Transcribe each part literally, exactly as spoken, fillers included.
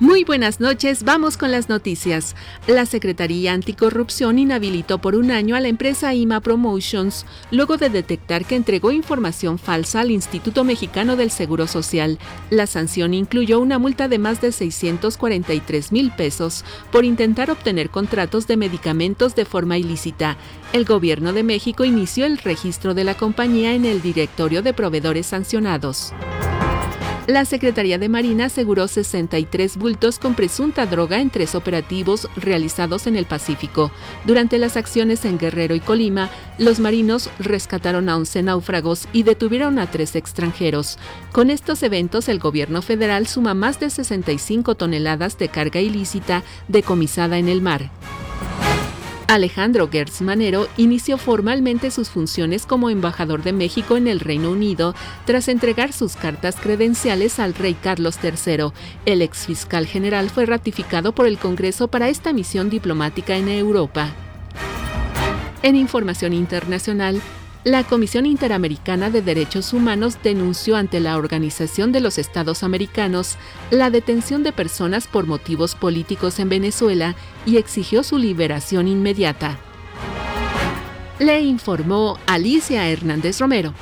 Muy buenas noches, vamos con las noticias. La Secretaría Anticorrupción inhabilitó por un año a la empresa I M A Promotions, luego de detectar que entregó información falsa al Instituto Mexicano del Seguro Social. La sanción incluyó una multa de más de seiscientos cuarenta y tres mil pesos por intentar obtener contratos de medicamentos de forma ilícita. El Gobierno de México inició el registro de la compañía en el Directorio de Proveedores Sancionados. La Secretaría de Marina aseguró sesenta y tres bultos con presunta droga en tres operativos realizados en el Pacífico. Durante las acciones en Guerrero y Colima, los marinos rescataron a once náufragos y detuvieron a tres extranjeros. Con estos eventos, el gobierno federal suma más de sesenta y cinco toneladas de carga ilícita decomisada en el mar. Alejandro Gertz Manero inició formalmente sus funciones como embajador de México en el Reino Unido tras entregar sus cartas credenciales al rey Carlos tercero. El exfiscal general fue ratificado por el Congreso para esta misión diplomática en Europa. En información internacional, la Comisión Interamericana de Derechos Humanos denunció ante la Organización de los Estados Americanos la detención de personas por motivos políticos en Venezuela y exigió su liberación inmediata. Le informó Alicia Hernández Romero.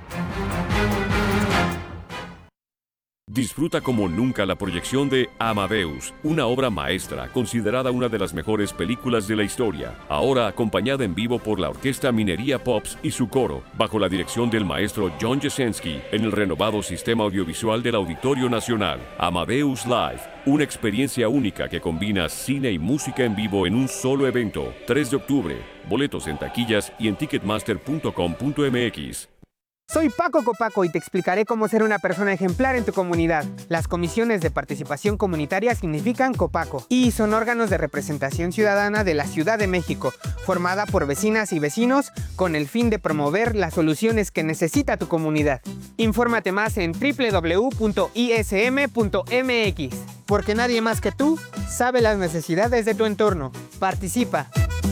Disfruta como nunca la proyección de Amadeus, una obra maestra considerada una de las mejores películas de la historia, ahora acompañada en vivo por la Orquesta Minería Pops y su coro, bajo la dirección del maestro John Jasenski, en el renovado sistema audiovisual del Auditorio Nacional. Amadeus Live, una experiencia única que combina cine y música en vivo en un solo evento. tres de octubre, boletos en taquillas y en ticketmaster punto com punto m x. Soy Paco Copaco y te explicaré cómo ser una persona ejemplar en tu comunidad. Las comisiones de participación comunitaria significan Copaco y son órganos de representación ciudadana de la Ciudad de México, formada por vecinas y vecinos con el fin de promover las soluciones que necesita tu comunidad. Infórmate más en doble u doble u doble u punto i s m punto m x, porque nadie más que tú sabe las necesidades de tu entorno. Participa.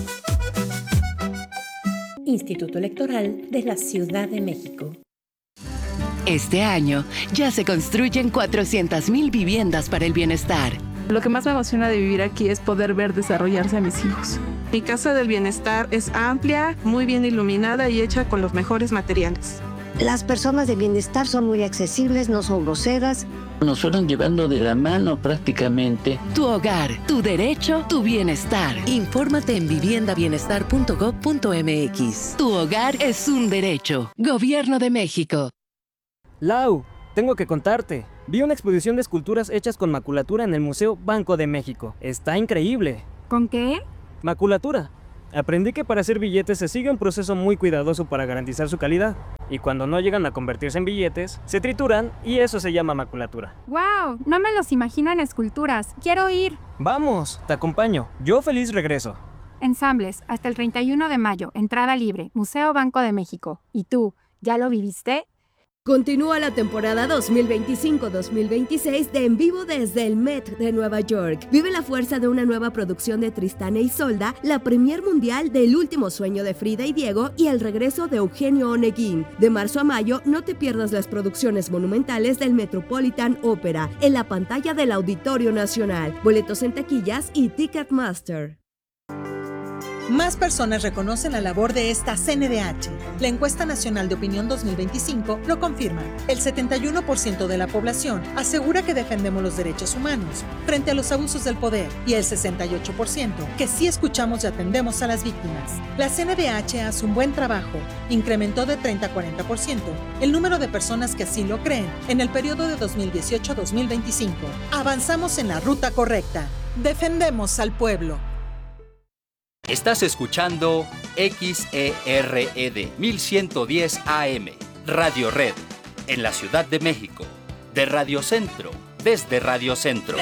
Instituto Electoral de la Ciudad de México. Este año ya se construyen cuatrocientas mil viviendas para el bienestar. Lo que más me emociona de vivir aquí es poder ver desarrollarse a mis hijos. Mi casa del bienestar es amplia, muy bien iluminada y hecha con los mejores materiales. Las personas de bienestar son muy accesibles, no son groseras. Nos fueron llevando de la mano prácticamente. Tu hogar, tu derecho, tu bienestar. Infórmate en vivienda bienestar punto gob punto m x. Tu hogar es un derecho. Gobierno de México. Lau, tengo que contarte. Vi una exposición de esculturas hechas con maculatura en el Museo Banco de México. Está increíble. ¿Con qué? Maculatura. Aprendí que para hacer billetes se sigue un proceso muy cuidadoso para garantizar su calidad. Y cuando no llegan a convertirse en billetes, se trituran y eso se llama maculatura. ¡Wow! No me los imagino en esculturas. ¡Quiero ir! ¡Vamos! Te acompaño. Yo feliz regreso. Ensambles, hasta el treinta y uno de mayo. Entrada libre. Museo Banco de México. ¿Y tú, ya lo viviste? Continúa la temporada dos mil veinticinco dos mil veintiséis de En Vivo desde el Met de Nueva York. Vive la fuerza de una nueva producción de Tristán e Isolda, la premier mundial del Último Sueño de Frida y Diego y el regreso de Eugenio Oneguín. De marzo a mayo, no te pierdas las producciones monumentales del Metropolitan Opera en la pantalla del Auditorio Nacional. Boletos en taquillas y Ticketmaster. Más personas reconocen la labor de esta C N D H. La Encuesta Nacional de Opinión dos mil veinticinco lo confirma. El setenta y uno por ciento de la población asegura que defendemos los derechos humanos frente a los abusos del poder y el sesenta y ocho por ciento que sí escuchamos y atendemos a las víctimas. La C N D H hace un buen trabajo. Incrementó de treinta a cuarenta por ciento el número de personas que así lo creen en el periodo de dos mil dieciocho a dos mil veinticinco. Avanzamos en la ruta correcta. Defendemos al pueblo. Estás escuchando X E R E D mil ciento diez A M, Radio Red, en la Ciudad de México, de Radio Centro, desde Radio Centro.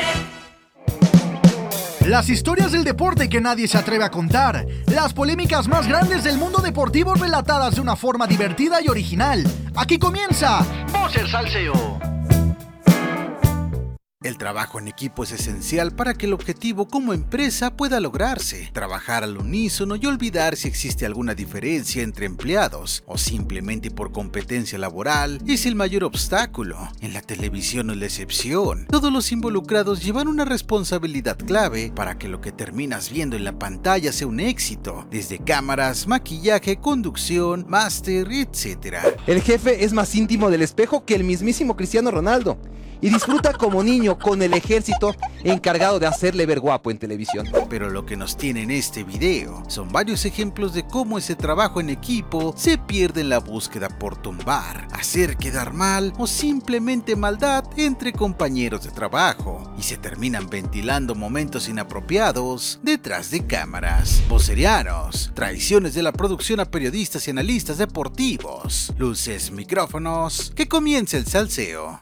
Las historias del deporte que nadie se atreve a contar, las polémicas más grandes del mundo deportivo relatadas de una forma divertida y original. Aquí comienza Voces Salseo. El El trabajo en equipo es esencial para que el objetivo como empresa pueda lograrse. Trabajar al unísono y olvidar si existe alguna diferencia entre empleados o simplemente por competencia laboral es el mayor obstáculo. En la televisión no es la excepción. Todos los involucrados llevan una responsabilidad clave para que lo que terminas viendo en la pantalla sea un éxito, desde cámaras, maquillaje, conducción, máster, etcétera. El jefe es más íntimo del espejo que el mismísimo Cristiano Ronaldo y disfruta como niño con el ejército encargado de hacerle ver guapo en televisión. Pero lo que nos tiene en este video son varios ejemplos de cómo ese trabajo en equipo se pierde en la búsqueda por tumbar, hacer quedar mal o simplemente maldad entre compañeros de trabajo, y se terminan ventilando momentos inapropiados detrás de cámaras. Vocerianos, traiciones de la producción a periodistas y analistas deportivos, luces, micrófonos, que comience el salseo.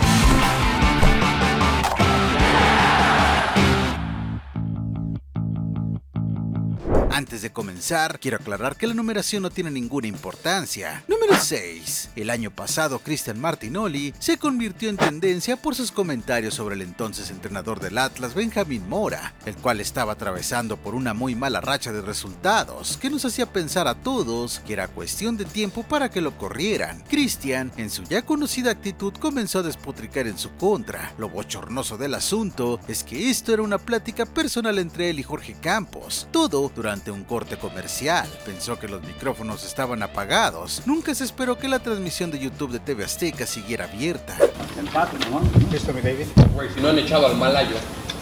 Antes de comenzar, quiero aclarar que la numeración no tiene ninguna importancia. Número seis. El año pasado, Cristian Martinoli se convirtió en tendencia por sus comentarios sobre el entonces entrenador del Atlas, Benjamín Mora, el cual estaba atravesando por una muy mala racha de resultados, que nos hacía pensar a todos que era cuestión de tiempo para que lo corrieran. Cristian, en su ya conocida actitud, comenzó a despotricar en su contra. Lo bochornoso del asunto es que esto era una plática personal entre él y Jorge Campos, todo durante un corte comercial. Pensó que los micrófonos estaban apagados. Nunca se esperó que la transmisión de YouTube de T V Azteca siguiera abierta. Empate, ¿no? Listo, mi David. Güey, si no han echado al malayo.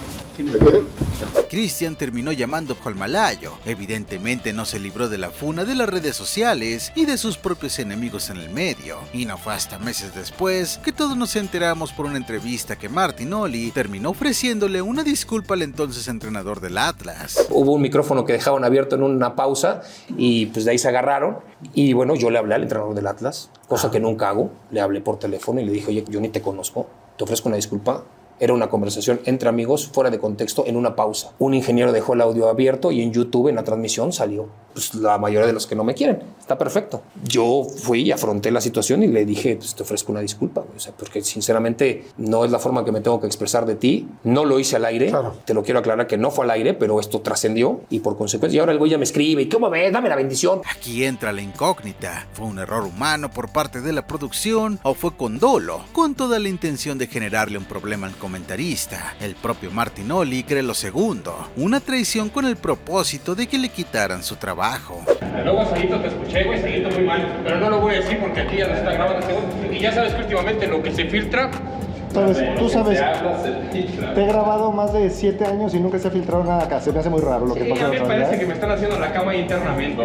Cristian terminó llamando al malayo. Evidentemente no se libró de la funa de las redes sociales y de sus propios enemigos en el medio. Y no fue hasta meses después que todos nos enteramos por una entrevista que Martinoli terminó ofreciéndole una disculpa al entonces entrenador del Atlas. Hubo un micrófono que dejaban abierto en una pausa y pues de ahí se agarraron. Y bueno, yo le hablé al entrenador del Atlas, cosa que nunca hago. Le hablé por teléfono y le dije, oye, yo ni te conozco, te ofrezco una disculpa. Era una conversación entre amigos, fuera de contexto, en una pausa. Un ingeniero dejó el audio abierto y en YouTube, en la transmisión, salió pues, la mayoría de los que no me quieren. Está perfecto. Yo fui y afronté la situación y le dije, pues, te ofrezco una disculpa. O sea, porque sinceramente no es la forma que me tengo que expresar de ti. No lo hice al aire. Claro. Te lo quiero aclarar que no fue al aire, pero esto trascendió y por consecuencia. Y ahora el güey ya me escribe. ¿Y cómo ves? Dame la bendición. Aquí entra la incógnita. ¿Fue un error humano por parte de la producción o fue con dolo, con toda la intención de generarle un problema al comentarista? El propio Martinoli cree lo segundo, una traición con el propósito de que le quitaran su trabajo. Luego, Saguito, te escuché, güey, Saguito, muy mal, pero no lo voy a decir porque aquí ya no está grabando. Y ya sabes que últimamente lo que se filtra... Sabes, tú sabes, te he grabado más de siete años y nunca se ha filtrado nada acá. Se me hace muy raro lo que sí, pasa. A mí me parece que me están haciendo la cama internamente.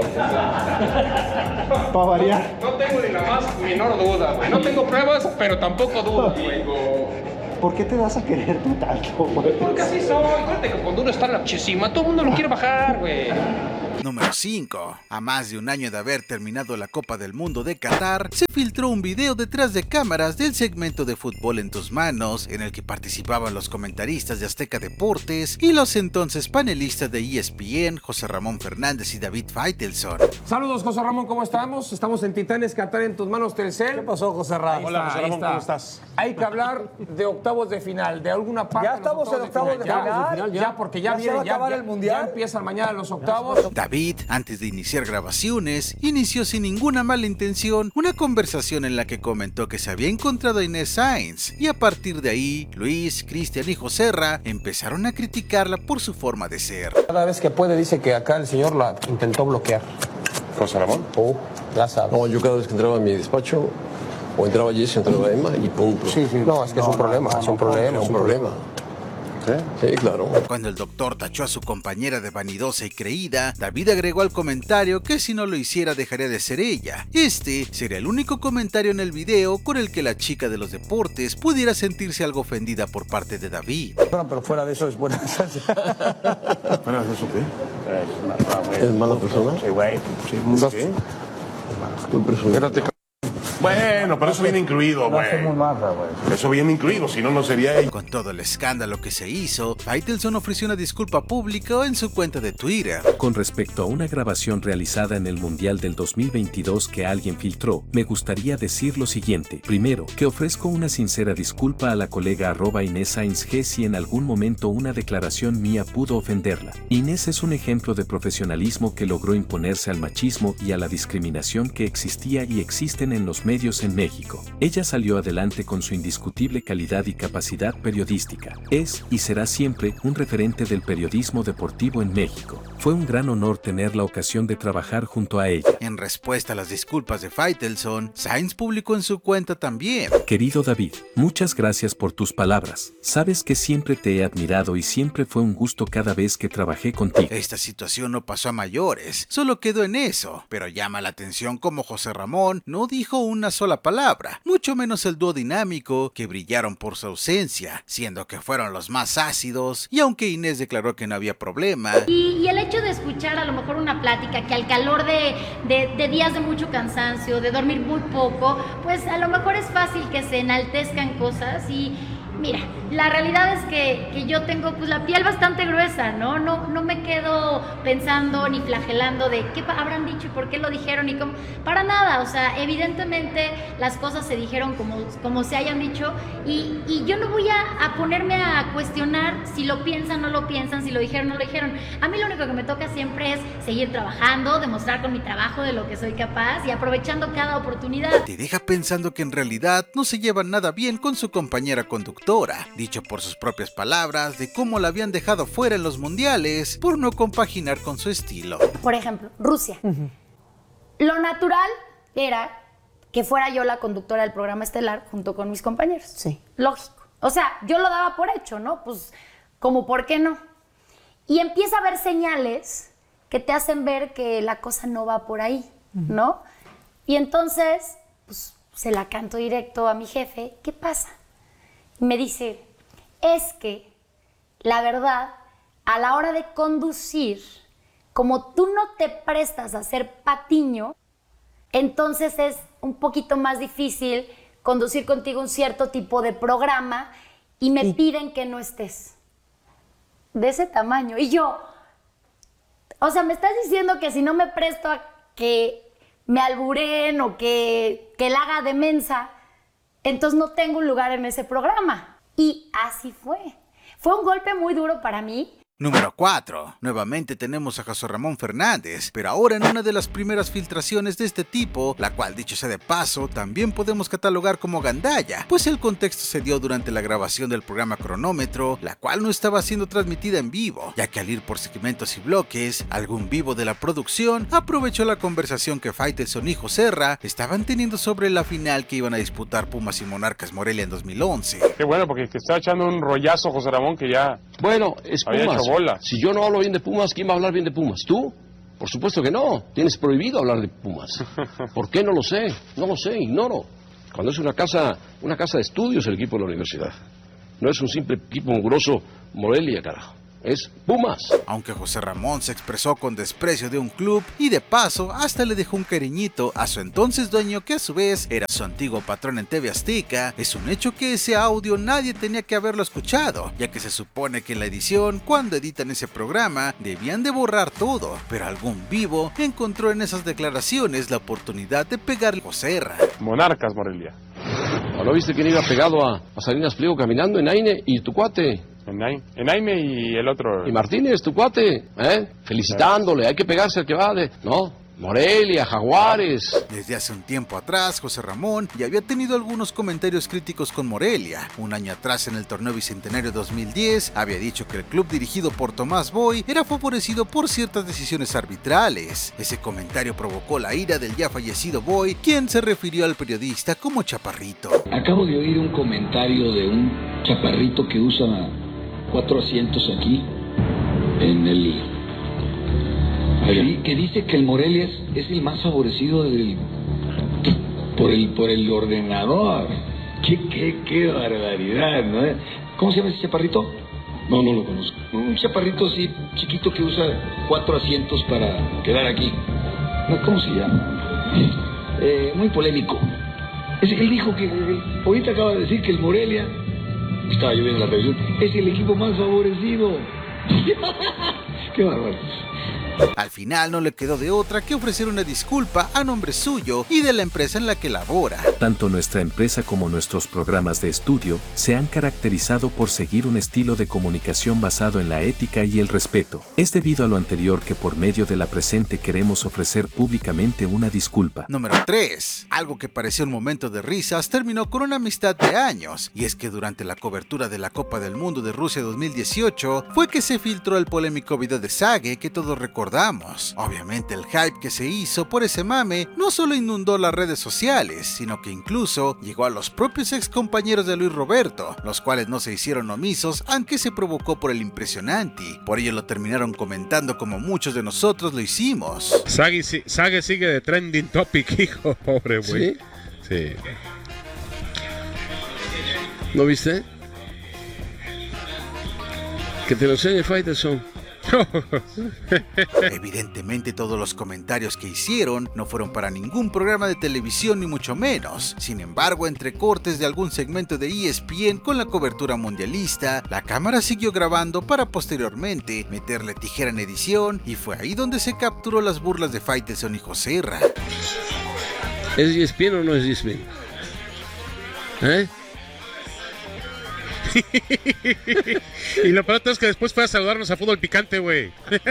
Para variar. No tengo ni la más menor duda, güey. No tengo pruebas, pero tampoco dudo, güey. ¿Por qué te das a querer tú tanto, güey? Porque así soy. Fíjate que cuando uno está en la chisima, todo el mundo lo quiere bajar, güey. Número cinco. A más de un año de haber terminado la Copa del Mundo de Qatar, se filtró un video detrás de cámaras del segmento de Fútbol en tus manos, en el que participaban los comentaristas de Azteca Deportes y los entonces panelistas de E S P N, José Ramón Fernández y David Faitelson. Saludos, José Ramón, ¿cómo estamos? Estamos en Titanes Qatar en tus manos, Telcel. ¿Qué pasó, José Ramón? Hola, José Ramón, ¿cómo estás? Hay que hablar de octavos de final, de alguna parte. Ya estamos en octavos de final. Ya, final, ya, ya porque ya, ya viene, se va a acabar ya, el mundial. Ya empiezan mañana los octavos. David, antes de iniciar grabaciones, inició sin ninguna mala intención una conversación en la que comentó que se había encontrado a Inés Sainz, y a partir de ahí, Luis, Cristian y Joserra empezaron a criticarla por su forma de ser. Cada vez que puede dice que acá el señor la intentó bloquear. ¿José Ramón? Oh, ya sabes. No, yo cada vez que entraba a mi despacho, o entraba Jesse, entraba Emma y punto. Sí, sí. No, es que no, es un problema, no, no, es un problema, es un problema. ¿Sí? Sí, claro. Cuando el doctor tachó a su compañera de vanidosa y creída, David agregó al comentario que si no lo hiciera dejaría de ser ella. Este sería el único comentario en el video con el que la chica de los deportes pudiera sentirse algo ofendida por parte de David. Bueno, pero fuera de eso es buena. ¿Fuera de eso qué? ¿Es mala persona? Sí, güey. Sí, ¿qué? ¿Qué persona? Bueno, pero eso viene incluido, güey. Eso viene incluido, si no, no sería él. Con todo el escándalo que se hizo, Faitelson ofreció una disculpa pública en su cuenta de Twitter. Con respecto a una grabación realizada en el Mundial del dos mil veintidós que alguien filtró, me gustaría decir lo siguiente. Primero, que ofrezco una sincera disculpa a la colega arroba Inés Sainz G si en algún momento una declaración mía pudo ofenderla. Inés es un ejemplo de profesionalismo que logró imponerse al machismo y a la discriminación que existía y existen en los medios en México. Ella salió adelante con su indiscutible calidad y capacidad periodística. Es y será siempre un referente del periodismo deportivo en México. Fue un gran honor tener la ocasión de trabajar junto a ella. En respuesta a las disculpas de Faitelson, Sainz publicó en su cuenta también: Querido David, muchas gracias por tus palabras. Sabes que siempre te he admirado y siempre fue un gusto cada vez que trabajé contigo. Esta situación no pasó a mayores, solo quedó en eso, pero llama la atención como José Ramón no dijo una sola palabra, mucho menos el dúo dinámico, que brillaron por su ausencia, siendo que fueron los más ácidos, y aunque Inés declaró que no había problema. Y, y el hecho de escuchar a lo mejor una plática que al calor de, de, de días de mucho cansancio, de dormir muy poco, pues a lo mejor es fácil que se enaltezcan cosas y... Mira, la realidad es que, que yo tengo pues la piel bastante gruesa, ¿no? No, no me quedo pensando ni flagelando de qué habrán dicho y por qué lo dijeron y cómo. Para nada, o sea, evidentemente las cosas se dijeron como, como se hayan dicho y, y yo no voy a, a ponerme a cuestionar si lo piensan o no lo piensan, si lo dijeron o no lo dijeron. A mí lo único que me toca siempre es seguir trabajando, demostrar con mi trabajo de lo que soy capaz y aprovechando cada oportunidad. Te deja pensando que en realidad no se llevan nada bien con su compañera conductora. Dicho por sus propias palabras de cómo la habían dejado fuera en los mundiales por no compaginar con su estilo. Por ejemplo, Rusia. Uh-huh. Lo natural era que fuera yo la conductora del programa estelar junto con mis compañeros. Sí. Lógico. O sea, yo lo daba por hecho, ¿no? Pues, como por qué no. Y empieza a haber señales que te hacen ver que la cosa no va por ahí, uh-huh. ¿no? Y entonces, pues, se la canto directo a mi jefe. ¿Qué pasa? Me dice, es que, la verdad, a la hora de conducir, como tú no te prestas a ser patiño, entonces es un poquito más difícil conducir contigo un cierto tipo de programa y me sí. piden que no estés. De ese tamaño. Y yo, o sea, me estás diciendo que si no me presto a que me alburen o que, que la haga de mensa, entonces no tengo un lugar en ese programa. Y así fue. Fue un golpe muy duro para mí. Número cuatro. Nuevamente tenemos a José Ramón Fernández, pero ahora en una de las primeras filtraciones de este tipo, la cual, dicho sea de paso, también podemos catalogar como gandalla, pues el contexto se dio durante la grabación del programa Cronómetro, la cual no estaba siendo transmitida en vivo, ya que al ir por segmentos y bloques, algún vivo de la producción aprovechó la conversación que Faitelson y Joserra estaban teniendo sobre la final que iban a disputar Pumas y Monarcas Morelia en dos mil once. Qué bueno, porque te está echando un rollazo José Ramón que ya... Bueno, es Pumas. Bola. Si yo no hablo bien de Pumas, ¿quién va a hablar bien de Pumas? ¿Tú? Por supuesto que no. Tienes prohibido hablar de Pumas. ¿Por qué? No lo sé. No lo sé, ignoro. Cuando es una casa, una casa de estudios el equipo de la universidad. No es un simple equipo mugroso Morelia, carajo. Es Pumas. Aunque José Ramón se expresó con desprecio de un club y de paso hasta le dejó un cariñito a su entonces dueño, que a su vez era su antiguo patrón en T V Azteca, es un hecho que ese audio nadie tenía que haberlo escuchado, ya que se supone que en la edición, cuando editan ese programa, debían de borrar todo, pero algún vivo encontró en esas declaraciones la oportunidad de pegarle a Joserra. Monarcas Morelia. ¿No viste quién iba pegado a, a Salinas Pliego caminando? En Aine y tu cuate. En Aime, en Aime y el otro... Y Martínez, tu cuate, ¿eh? Felicitándole, hay que pegarse al que va de... No, Morelia, Jaguares. Desde hace un tiempo atrás, José Ramón ya había tenido algunos comentarios críticos con Morelia. Un año atrás, en el torneo bicentenario dos mil diez, había dicho que el club dirigido por Tomás Boy era favorecido por ciertas decisiones arbitrales. Ese comentario provocó la ira del ya fallecido Boy, quien se refirió al periodista como chaparrito. Acabo de oír un comentario de un chaparrito que usa cuatro asientos aquí, en el... Ahí, que dice que el Morelia es, es el más favorecido del, por, el, por el ordenador. ¡Qué, qué, qué barbaridad! ¿No? ¿Cómo se llama ese chaparrito? No, no lo conozco. Un chaparrito así, chiquito, que usa cuatro asientos para quedar aquí. ¿Cómo se llama? Eh, muy polémico. Es, él dijo que, él, ahorita acaba de decir que el Morelia, estaba yo viendo la televisión, es el equipo más favorecido. Qué bárbaro. Al final no le quedó de otra que ofrecer una disculpa a nombre suyo y de la empresa en la que labora. Tanto nuestra empresa como nuestros programas de estudio se han caracterizado por seguir un estilo de comunicación basado en la ética y el respeto. Es debido a lo anterior que por medio de la presente queremos ofrecer públicamente una disculpa. Número tres. Algo que parecía un momento de risas terminó con una amistad de años, y es que durante la cobertura de la Copa del Mundo de Rusia dos mil dieciocho fue que se filtró el polémico video de Sage que todos recordamos. Obviamente el hype que se hizo por ese mame no solo inundó las redes sociales, sino que incluso llegó a los propios ex compañeros de Luis Roberto, los cuales no se hicieron omisos aunque se provocó por el impresionante. Por ello lo terminaron comentando como muchos de nosotros lo hicimos. Sage, Sage sigue de trending topic, hijo, pobre güey. ¿Sí? Sí. ¿No viste? Que te lo enseñe Faitelson. Evidentemente todos los comentarios que hicieron no fueron para ningún programa de televisión ni mucho menos. Sin embargo, entre cortes de algún segmento de E S P N con la cobertura mundialista, la cámara siguió grabando para posteriormente meterle tijera en edición, y fue ahí donde se capturó las burlas de Faitelson y Joserra. ¿Es E S P N o no es E S P N? ¿Eh? Y lo peor es que después fue a saludarnos a Fútbol Picante, güey.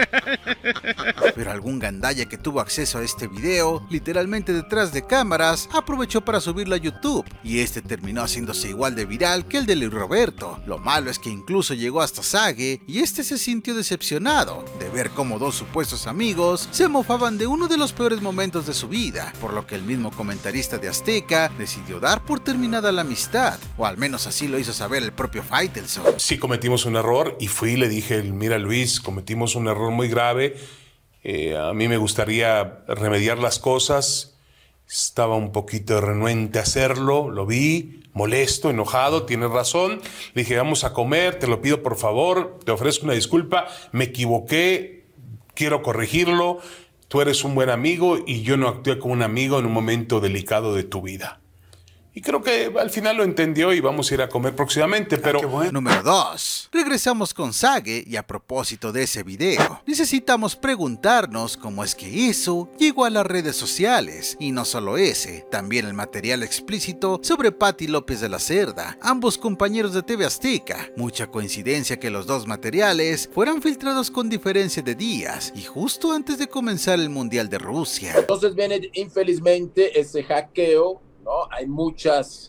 Pero algún gandalla que tuvo acceso a este video, literalmente detrás de cámaras, aprovechó para subirlo a YouTube, y este terminó haciéndose igual de viral que el de Luis Roberto. Lo malo es que incluso llegó hasta Sage, y este se sintió decepcionado de ver cómo dos supuestos amigos se mofaban de uno de los peores momentos de su vida, por lo que el mismo comentarista de Azteca decidió dar por terminada la amistad, o al menos así lo hizo saber el propio Faitelson. Sí, cometimos un error y fui y le dije, mira Luis, cometimos un error muy grave, eh, a mí me gustaría remediar las cosas, estaba un poquito renuente a hacerlo, lo vi, molesto, enojado, tienes razón, le dije, vamos a comer, te lo pido por favor, te ofrezco una disculpa, me equivoqué, quiero corregirlo, tú eres un buen amigo y yo no actué como un amigo en un momento delicado de tu vida. Y creo que al final lo entendió y vamos a ir a comer próximamente, pero... Ah, bueno. Número dos. Regresamos con Sage y a propósito de ese video, necesitamos preguntarnos cómo es que eso llegó a las redes sociales. Y no solo ese, también el material explícito sobre Pati López de la Cerda, ambos compañeros de T V Azteca. Mucha coincidencia que los dos materiales fueran filtrados con diferencia de días y justo antes de comenzar el Mundial de Rusia. Entonces viene infelizmente ese hackeo, ¿no? Hay muchas,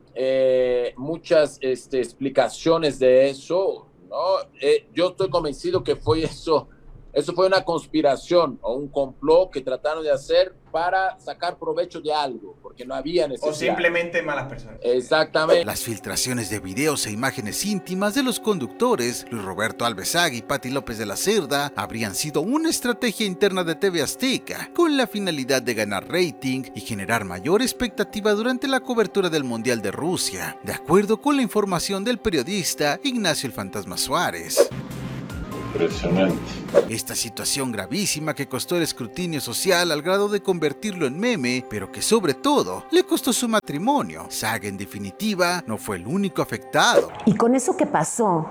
eh, muchas este, explicaciones de eso, ¿no? Eh, yo estoy convencido que fue eso, eso fue una conspiración o un complot que trataron de hacer para sacar provecho de algo, porque no había necesidad. O simplemente malas personas. Exactamente. Las filtraciones de videos e imágenes íntimas de los conductores, Luis Roberto Alves Sage y Pati López de la Cerda, habrían sido una estrategia interna de T V Azteca, con la finalidad de ganar rating y generar mayor expectativa durante la cobertura del Mundial de Rusia, de acuerdo con la información del periodista Ignacio el Fantasma Suárez. Impresionante. Esta situación gravísima que costó el escrutinio social al grado de convertirlo en meme, pero que sobre todo le costó su matrimonio. Sage en definitiva no fue el único afectado. Y con eso que pasó,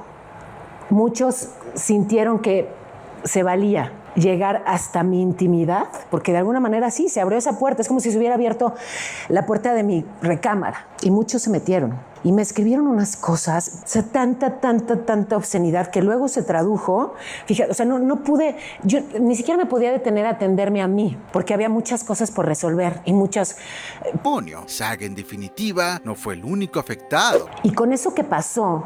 muchos sintieron que se valía llegar hasta mi intimidad, porque de alguna manera sí, se abrió esa puerta, es como si se hubiera abierto la puerta de mi recámara, y muchos se metieron y me escribieron unas cosas, o sea, tanta, tanta, tanta obscenidad que luego se tradujo, fíjate, o sea, no, no pude, yo ni siquiera me podía detener a atenderme a mí, porque había muchas cosas por resolver y muchas... Ponio, Sage en definitiva no fue el único afectado. Y con eso que pasó,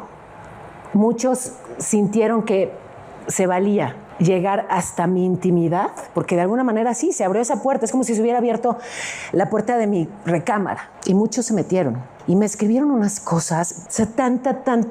muchos sintieron que se valía llegar hasta mi intimidad, porque de alguna manera sí, se abrió esa puerta, es como si se hubiera abierto la puerta de mi recámara, y muchos se metieron y me escribieron unas cosas, o sea, tanta, tanta